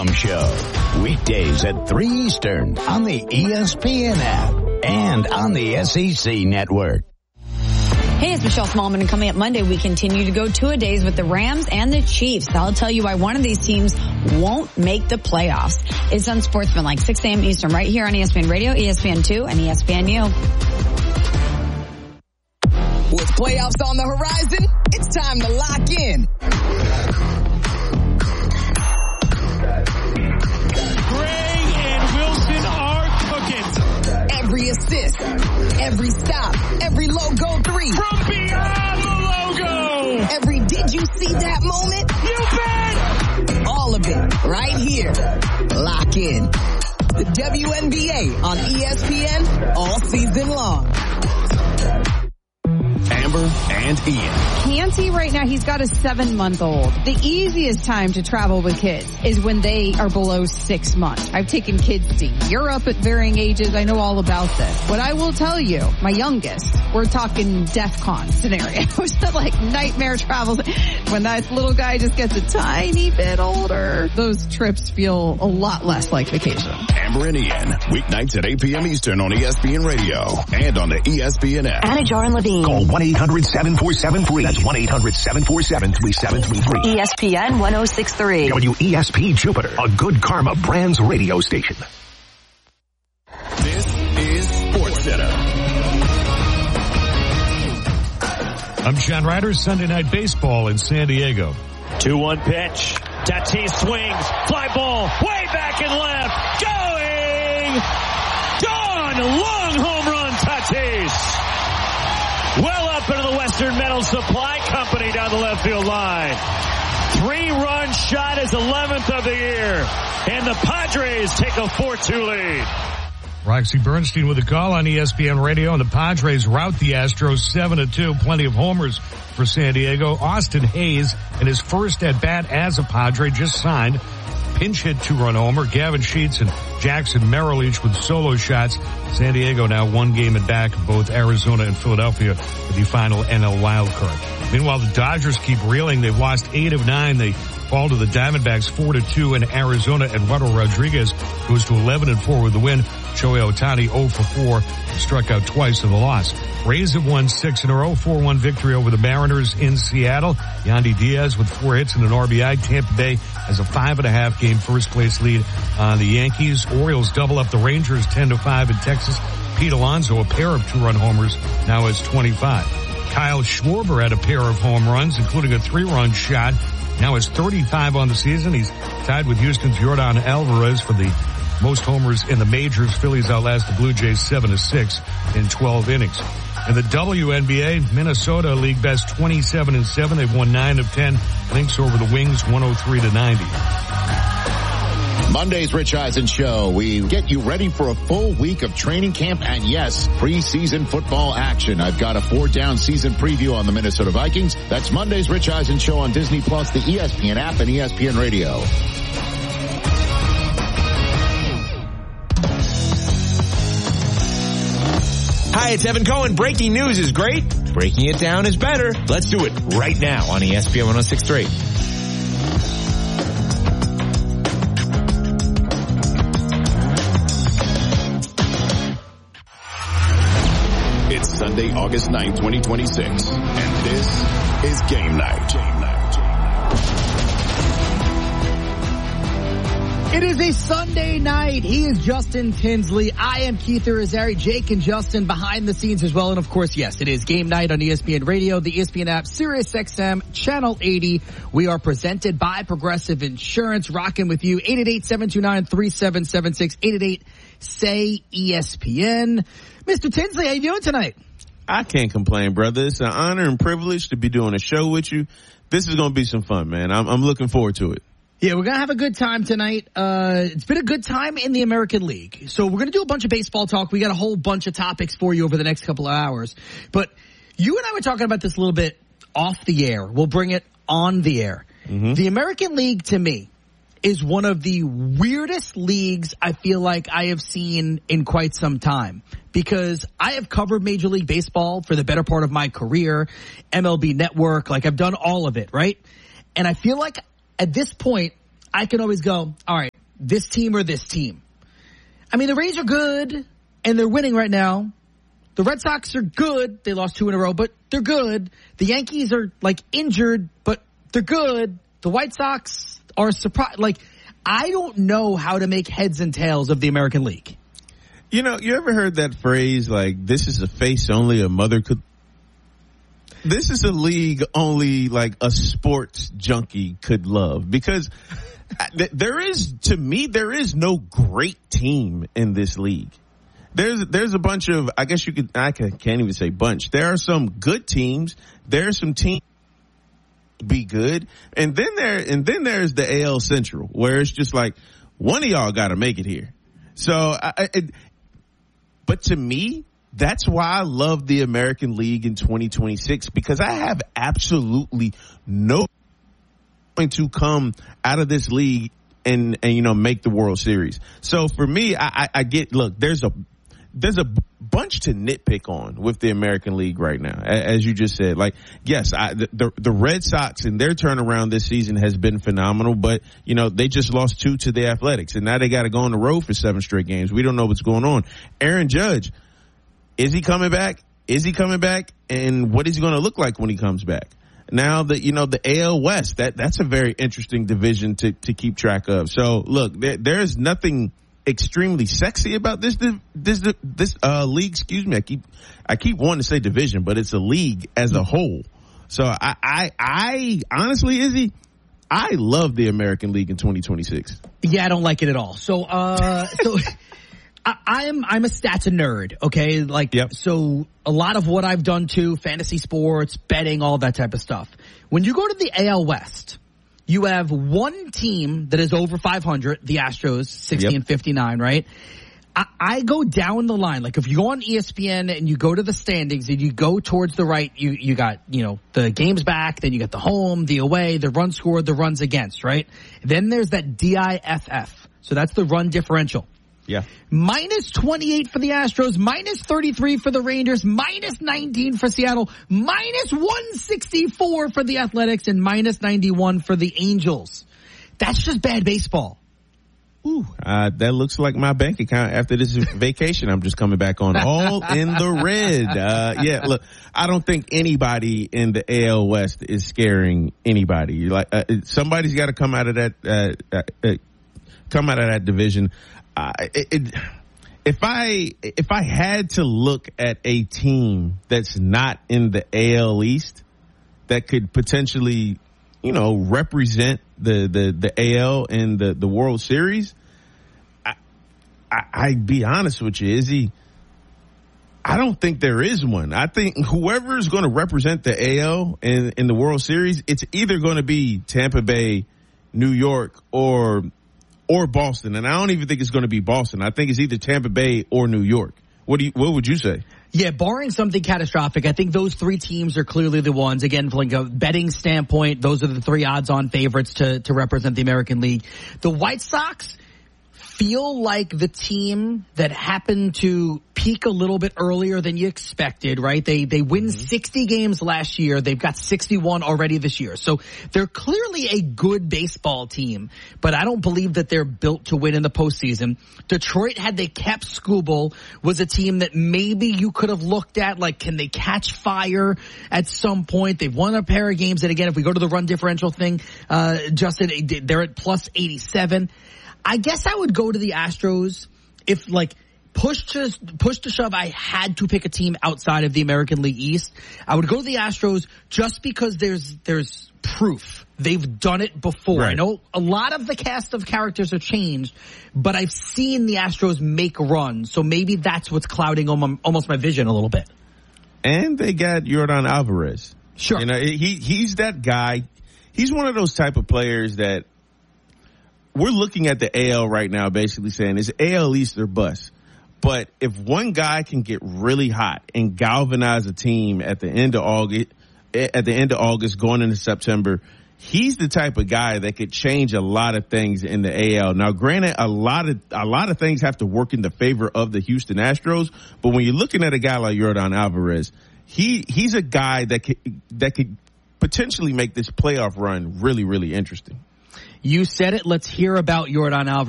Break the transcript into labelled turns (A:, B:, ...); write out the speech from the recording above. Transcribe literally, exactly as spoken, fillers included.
A: Show. Weekdays at three Eastern on the E S P N app and on the S E C network.
B: Hey, it's Michelle Smallman, and coming up Monday, we continue to go two-a-days with the Rams and the Chiefs. I'll tell you why one of these teams won't make the playoffs. It's Unsportsmanlike, six a.m. Eastern, right here on E S P N Radio, E S P N two, and E S P N U.
C: With playoffs on the horizon, it's time to lock in.
D: Gray and Wilson are cooking.
C: Every assist, every stop, every logo three.
D: From beyond the logo.
C: Every did you see that moment?
D: You bet.
C: All of it right here. Lock in. The W N B A on E S P N all season long.
E: Amber and Ian.
F: Canty right now, he's got a seven-month-old. The easiest time to travel with kids is when they are below six months. I've taken kids to Europe at varying ages. I know all about this. What I will tell you, my youngest, we're talking DEFCON scenarios, like nightmare travels. When that little guy just gets a tiny bit older, those trips feel a lot less like vacation.
E: Amber and Ian, weeknights at eight p.m. Eastern on E S P N Radio and on the E S P N app.
G: Anna Jar and Levine.
H: Call one eight hundred seven four seven free. That's one eight hundred seven four seven three seven three three.
G: E S P N one oh six point three.
H: W E S P Jupiter, a Good Karma Brands radio station.
E: This is SportsCenter.
D: I'm John Ryder, Sunday Night Baseball in San Diego.
I: two one pitch. Tatis swings. Fly ball. Way back and left. Going. Gone. Long home run, Tatis. Well up into the Western Metal Supply Company down the left field line. Three-run shot, his eleventh of the year. And the Padres take a four two lead.
D: Roxy Bernstein with a call on E S P N Radio, and the Padres rout the Astros seven to two. Plenty of homers for San Diego. Austin Hayes, in his first at-bat as a Padre, just signed. Pinch hit two-run homer. Gavin Sheets and Jackson Merrill each with solo shots. San Diego now one game at back of both Arizona and Philadelphia for the final N L wild card. Meanwhile, the Dodgers keep reeling. They've lost eight of nine. They fall to the Diamondbacks four to two in Arizona. Eduardo Rodriguez goes to eleven and four with the win. Shohei Ohtani oh for four, struck out twice in the loss. Rays have won six in a row, four one victory over the Mariners in Seattle. Yandy Diaz with four hits and an R B I. Tampa Bay has a five and a half game first place lead on the Yankees. Orioles double up the Rangers ten to five in Texas. Pete Alonso, a pair of two-run homers, now has twenty-five. Kyle Schwarber had a pair of home runs, including a three-run shot. Now has thirty-five on the season. He's tied with Houston's Yordan Alvarez for the most homers in the majors. Phillies outlast the Blue Jays seven to six in twelve innings. In the W N B A, Minnesota league best twenty-seven and seven. They've won nine of ten. Lynx over the Wings one oh three to ninety.
E: Monday's Rich Eisen Show. We get you ready for a full week of training camp and, yes, preseason football action. I've got a four-down season preview on the Minnesota Vikings. That's Monday's Rich Eisen Show on Disney Plus, the E S P N app, and E S P N Radio.
J: Hi, it's Evan Cohen. Breaking news is great. Breaking it down is better. Let's do it right now on E S P N one oh six point three.
E: It's Sunday, August ninth, twenty twenty-six, and this is Game Night. Game Night.
K: It is a Sunday night. He is Justin Tinsley. I am Keith Irizarry. Jake and Justin behind the scenes as well. And of course, yes, it is Game Night on E S P N Radio, the E S P N app, Sirius X M, Channel eighty. We are presented by Progressive Insurance. Rocking with you. eight eight eight, seven two nine, three seven seven six. eight eight eight, S A Y, E S P N. Mister Tinsley, how you doing tonight?
L: I can't complain, brother. It's an honor and privilege to be doing a show with you. This is going to be some fun, man. I'm, I'm looking forward to it.
K: Yeah, we're going to have a good time tonight. Uh, it's been a good time in the American League. So we're going to do a bunch of baseball talk. We got a whole bunch of topics for you over the next couple of hours. But you and I were talking about this a little bit off the air. We'll bring it on the air. Mm-hmm. The American League, to me, is one of the weirdest leagues I feel like I have seen in quite some time. Because I have covered Major League Baseball for the better part of my career, M L B Network, like I've done all of it, right? And I feel like at this point, I can always go, all right, this team or this team. I mean, the Rays are good, and they're winning right now. The Red Sox are good. They lost two in a row, but they're good. The Yankees are, like, injured, but they're good. The White Sox are surprised. Like, I don't know how to make heads and tails of the American League.
L: You know, you ever heard that phrase, like, this is a face only a mother could... This is a league only, like, a sports junkie could love. Because there is, to me, there is no great team in this league. There's there's a bunch of, I guess you could, I can't even say bunch. There are some good teams. There are some teams be good. And then there, and then there's the A L Central, where it's just like, one of y'all got to make it here. So, I, it, but to me, that's why I love the American League in twenty twenty-six, because I have absolutely no going to come out of this league and, and, you know, make the World Series. So for me, I, I, I get, look, there's a, there's a bunch to nitpick on with the American League right now. As you just said, like, yes, I, the, the Red Sox and their turnaround this season has been phenomenal, but, you know, they just lost two to the Athletics, and now they got to go on the road for seven straight games. We don't know what's going on. Aaron Judge, is he coming back? Is he coming back? And what is he going to look like when he comes back? Now that, you know, the A L West, that, that's a very interesting division to, to keep track of. So look, there, there's nothing extremely sexy about this, this, this, uh, league. Excuse me. I keep, I keep wanting to say division, but it's a league as a whole. So I, I, I honestly, Izzy, I love the American League in twenty twenty-six.
K: Yeah, I don't like it at all. So, uh, so. I, I'm I'm a stats nerd, okay? Like, yep. So a lot of what I've done too, fantasy sports, betting, all that type of stuff. When you go to the A L West, you have one team that is over five hundred, the Astros, sixty yep. and fifty-nine, right? I, I go down the line. Like, if you go on E S P N and you go to the standings and you go towards the right, you you got, you know, the games back, then you got the home, the away, the run scored, the runs against, right? Then there's that D I F F. So that's the run differential.
L: Yeah.
K: Minus twenty-eight for the Astros, minus thirty-three for the Rangers, minus nineteen for Seattle, minus one sixty-four for the Athletics, and minus ninety-one for the Angels. That's just bad baseball.
L: Ooh, uh, that looks like my bank account after this vacation I'm just coming back on. All in the red. Uh, yeah, look, I don't think anybody in the A L West is scaring anybody. Like, uh, somebody's got to come out of that, uh, uh, come out of that division. Uh, it, it, if I if I had to look at a team that's not in the A L East that could potentially, you know, represent the the, the A L in the, the World Series, I, I I'd be honest with you, Izzy, I don't think there is one. I think whoever is going to represent the A L in in the World Series, it's either going to be Tampa Bay, New York, or Or Boston, and I don't even think it's going to be Boston. I think it's either Tampa Bay or New York. What do you? What would you say?
K: Yeah, barring something catastrophic, I think those three teams are clearly the ones. Again, from like a betting standpoint, those are the three odds-on favorites to to represent the American League. The White Sox feel like the team that happened to peak a little bit earlier than you expected, right? They they win mm-hmm. sixty games last year. They've got sixty-one already this year. So they're clearly a good baseball team, but I don't believe that they're built to win in the postseason. Detroit, had they kept Skubal, was a team that maybe you could have looked at, like, can they catch fire at some point? They've won a pair of games, and again, if we go to the run differential thing, uh, Justin, they're at plus eighty-seven. I guess I would go to the Astros if, like, push to push to shove, I had to pick a team outside of the American League East. I would go to the Astros just because there's there's proof. They've done it before. Right. I know a lot of the cast of characters have changed, but I've seen the Astros make runs, so maybe that's what's clouding almost my vision a little bit.
L: And they got Yordan Alvarez.
K: Sure.
L: You know, he he's that guy. He's one of those type of players that we're looking at the A L right now, basically saying it's A L East or bust. But if one guy can get really hot and galvanize a team at the end of August, at the end of August going into September, he's the type of guy that could change a lot of things in the A L. Now, granted, a lot of a lot of things have to work in the favor of the Houston Astros, but when you're looking at a guy like Yordan Alvarez, he he's a guy that could that could potentially make this playoff run really, really interesting.
K: You said it. Let's hear about Yordan Alvarez.